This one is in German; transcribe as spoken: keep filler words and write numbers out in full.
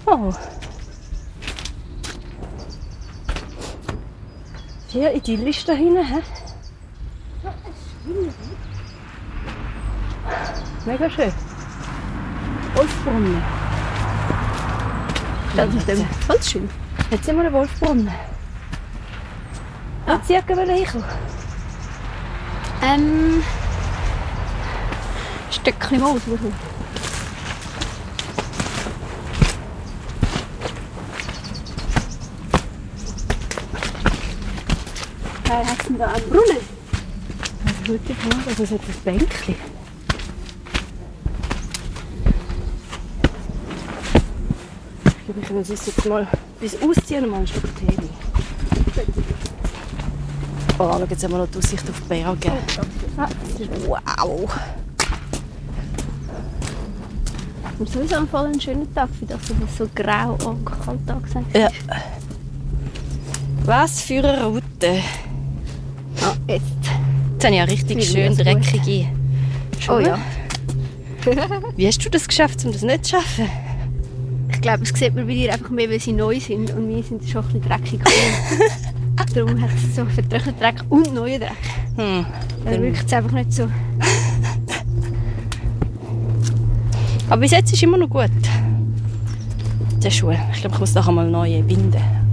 Oh. Sehr idyllisch da hinten, hä? Mega schön. Wolfsbrunnen. Das ist dem Holzschild. Jetzt sind wir einen Wolfsbrunnen. Ah. Wo circa hinkommen? Ähm... Ein Stückchen Moos. Wer hat denn da einen Brunnen? Eine gute Frage. Also es hat ein Bänkchen. Ich glaube, ich kann uns jetzt mal bis ausziehen und mal einen Schluck Tee nehmen. Oh, schau, jetzt haben wir noch die Aussicht auf die Berge. Ah, Wow! und sowieso ein voll ein schöner Tag, für das es so grau und kalt angesagt ist. Ja. Was für eine Route. Ah, jetzt. Jetzt habe ich ja richtig Fühlen schön wir uns dreckige Schuhe. Oh ja. Wie hast du das geschafft, um das nicht zu schaffen? Ich glaube, es sieht man bei dir einfach mehr, weil sie neu sind und wir sind schon ein bisschen dreckig. Darum hat es so vertrockneten Dreck und neuen Dreck. Hm. Dann wirkt es einfach nicht so. Aber bis jetzt ist immer noch gut. Der Schuh. Ich glaube, ich muss nachher mal neue binden.